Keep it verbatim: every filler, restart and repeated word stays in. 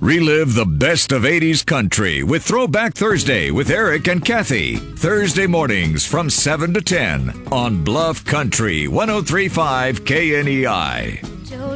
Relive the best of eighties country with Throwback Thursday with Eric and Kathy. Thursday mornings from seven to ten on Bluff Country one oh three point five K N E I.